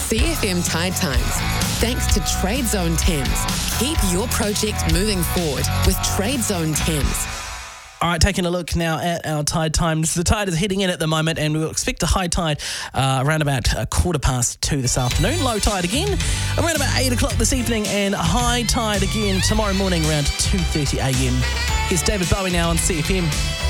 CFM Tide Times. Thanks to Trade Zone Thames. Keep your project moving forward with Trade Zone Thames. All right, taking a look now at our tide times. The tide is heading in at the moment, and we'll expect a high tide around about 2:15 this afternoon. Low tide again around about 8 o'clock this evening, and high tide again tomorrow morning around 2:30 a.m. Here's David Bowie now on CFM.